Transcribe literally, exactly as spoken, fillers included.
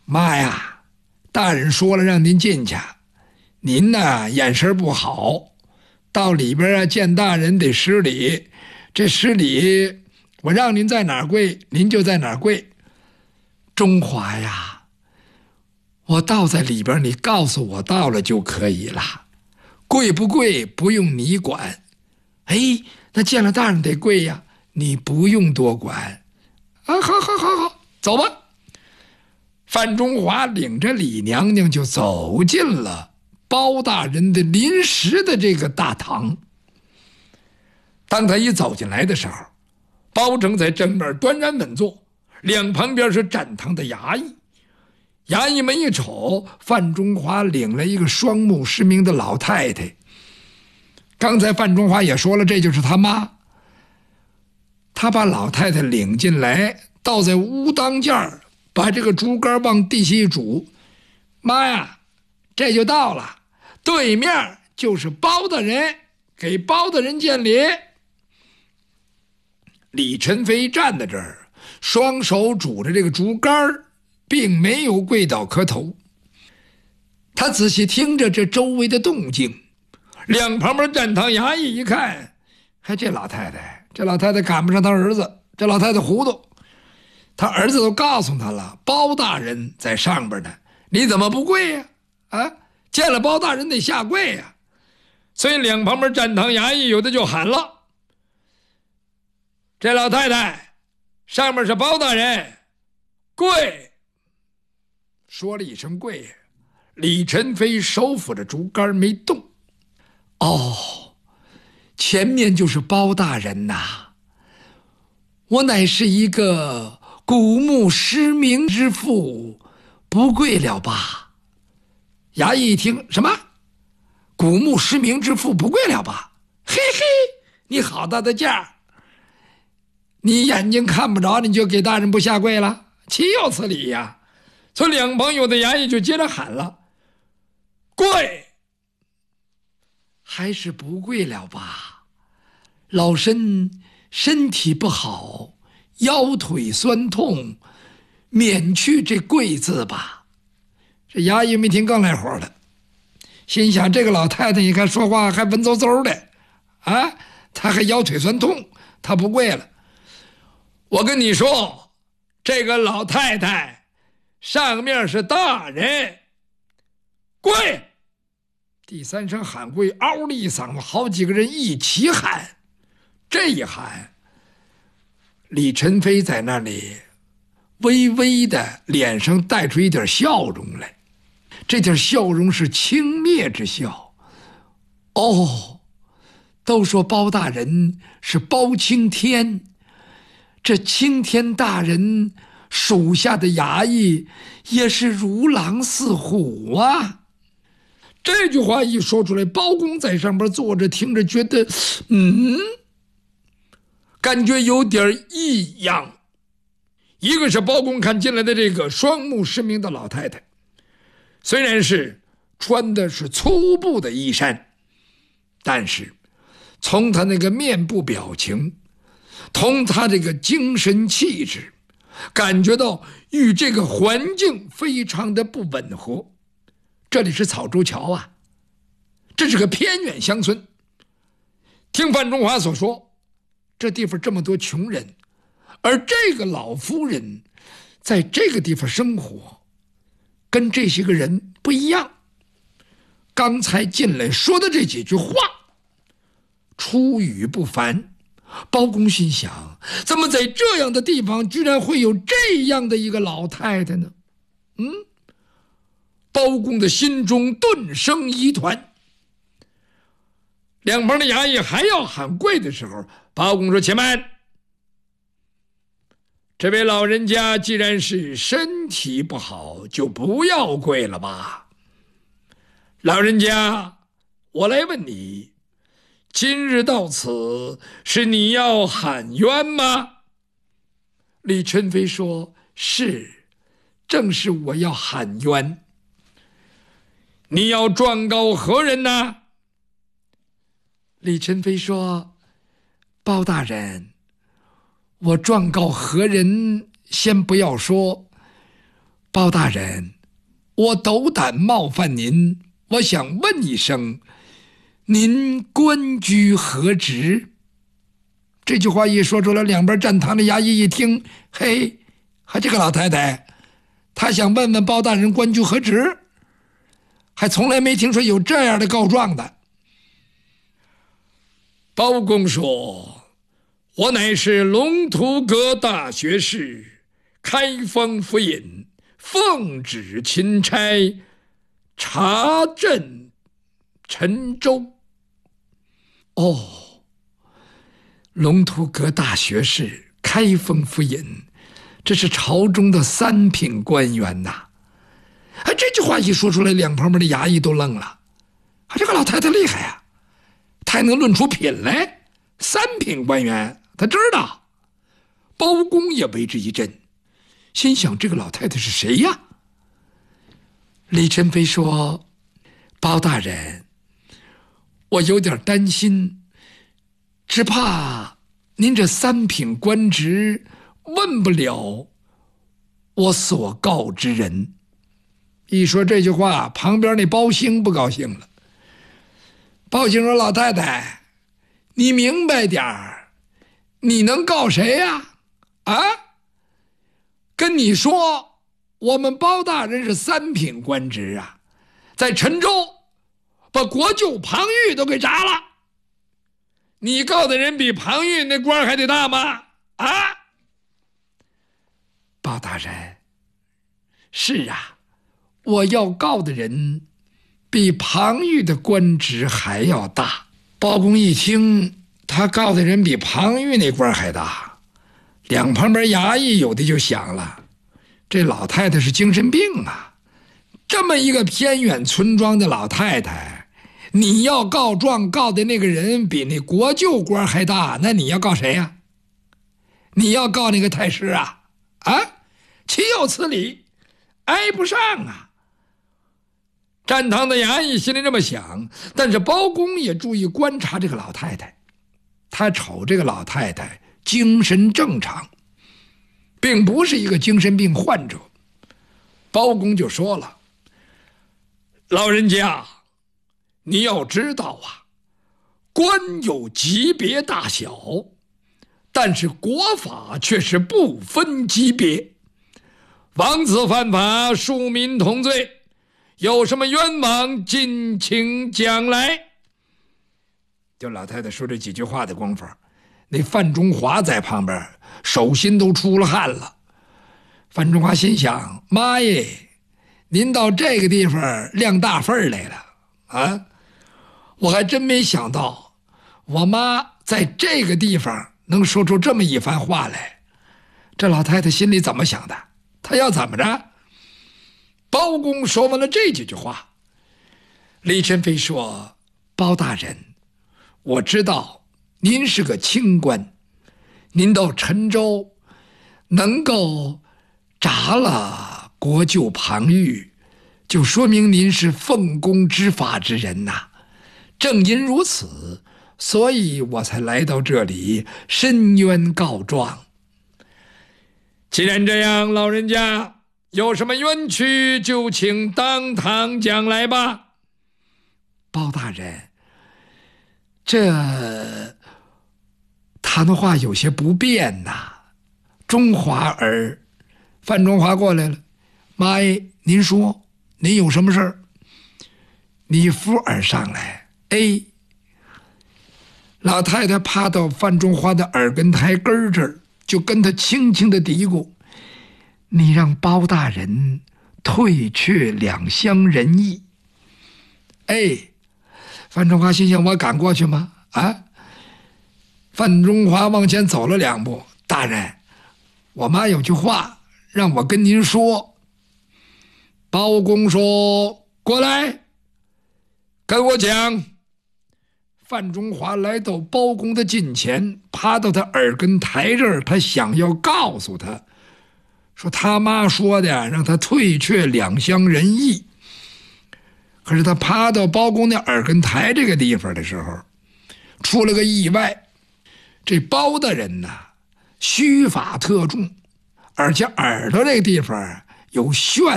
妈呀，大人说了让您进去，您呢眼神不好，到里边啊见大人得施礼，这施礼我让您在哪儿跪您就在哪儿跪。中华呀，我到在里边，你告诉我到了就可以了，跪不跪不用你管。哎，那见了大人得跪呀，你不用多管啊。好好好好，走吧。范中华领着李娘娘就走进了包大人的临时的这个大堂。当他一走进来的时候，包拯在正面端然稳坐，两旁边是站堂的衙役。衙役们一瞅，范中华领了一个双目失明的老太太。刚才范中华也说了，这就是他妈。他把老太太领进来，倒在屋当间儿，把这个竹竿往地下一拄。妈呀，这就到了，对面就是包大人，给包大人见礼。李宸飞站在这儿，双手拄着这个竹竿，并没有跪倒磕头。他仔细听着这周围的动静，两旁边站堂衙役一看，还这老太太，这老太太赶不上他儿子，这老太太糊涂。他儿子都告诉他了，包大人在上边呢，你怎么不跪呀？啊，见了包大人得下跪呀。所以两旁边站堂衙役有的就喊了，这老太太上面是包大人，跪。说了一声跪，李宸飞手抚着竹竿没动。哦，前面就是包大人呐！我乃是一个古墓失明之妇，不跪了吧？衙役一听，什么？古墓失明之妇不跪了吧？嘿嘿，你好大的价儿！你眼睛看不着，你就给大人不下跪了？岂有此理呀！所以两旁有的衙役就接着喊了，跪！还是不跪了吧？老身身体不好，腰腿酸痛，免去这跪字吧。这衙役没听更来火了，心想这个老太太你看说话还文绉绉的啊，她还腰腿酸痛，她不跪了。我跟你说，这个老太太上面是大人，跪！第三声喊跪，嗷的一嗓子，好几个人一起喊。这一喊，李宸飞在那里微微的脸上带出一点笑容来，这点笑容是轻蔑之笑。哦，都说包大人是包青天，这青天大人属下的衙役也是如狼似虎啊。这句话一说出来，包公在上边坐着听着，觉得嗯，感觉有点异样。一个是包公看进来的这个双目失明的老太太，虽然是穿的是粗布的衣衫，但是从她那个面部表情，同她这个精神气质，感觉到与这个环境非常的不吻合。这里是草洲桥啊，这是个偏远乡村。听范中华所说，这地方这么多穷人，而这个老夫人在这个地方生活，跟这些个人不一样。刚才进来说的这几句话，出语不凡。包公心想，怎么在这样的地方居然会有这样的一个老太太呢？嗯，包公的心中顿生疑团。两旁的衙役还要喊跪的时候，包公说：“且慢，这位老人家既然是身体不好，就不要跪了吧。老人家，我来问你，今日到此是你要喊冤吗？”李宸飞说：“是，正是我要喊冤。你要状告何人呢？”李宸飞说：“包大人，我状告何人先不要说， 包大人，我斗胆冒犯您，我想问一声，您官居何职？”这句话一说出来，两边站堂的衙役一听，嘿，还这个老太太，她想问问包大人官居何职，还从来没听说有这样的告状的。包公说：“我乃是龙图阁大学士，开封府尹，奉旨钦差查镇陈州。”哦，龙图阁大学士，开封府尹，这是朝中的三品官员呐！哎，这句话一说出来，两旁边的衙役都愣了。啊，这个老太太厉害呀，她还能论出品来。三品官员，她知道。包公也为之一振，心想这个老太太是谁呀？李宸飞说：“包大人，我有点担心，只怕您这三品官职问不了我所告之人。”一说这句话，旁边那包兴不高兴了。包兴说：“老太太，你明白点儿，你能告谁呀？啊？跟你说，我们包大人是三品官职啊，在陈州把国舅庞玉都给铡了。你告的人比庞玉那官还得大吗？啊？”包大人，是啊，我要告的人比庞玉的官职还要大。包公一听，他告的人比庞玉那官还大，两旁边衙役有的就想了，这老太太是精神病啊！这么一个偏远村庄的老太太，你要告状告的那个人比那国舅官还大，那你要告谁呀？你要告那个太师啊？啊，岂有此理，挨不上啊！站堂的衙役心里这么想，但是包公也注意观察这个老太太，他瞅这个老太太精神正常，并不是一个精神病患者。包公就说了：“老人家，你要知道啊，官有级别大小，但是国法却是不分级别，王子犯法，庶民同罪。有什么冤枉，尽情讲来。”就老太太说这几句话的功夫，那范中华在旁边手心都出了汗了。范中华心想：妈耶，您到这个地方亮大份来了啊！我还真没想到我妈在这个地方能说出这么一番话来。这老太太心里怎么想的？她要怎么着？包公说完了这几句话，李宸飞说：“包大人，我知道您是个清官，您到陈州能够铡了国舅庞玉，就说明您是奉公执法之人呐。正因如此，所以我才来到这里申冤告状。既然这样，老人家有什么冤屈，就请当堂讲来吧。”包大人，这谈话有些不便呐。中华儿，范中华过来了。妈耶，您说，您有什么事儿？你夫儿上来。哎，老太太趴到范中华的耳根台根这儿，就跟他轻轻的嘀咕：“你让包大人退却两厢仁义。”哎，范中华心想：我敢过去吗？啊！范中华往前走了两步：“大人，我妈有句话让我跟您说。”包公说：“过来，跟我讲。”范中华来到包公的近前，趴到他耳根台这儿，他想要告诉他说他妈说的让他退却两厢仁义。可是他趴到包公的耳根台这个地方的时候，出了个意外。这包大人呐，须发特重，而且耳朵这个地方有炫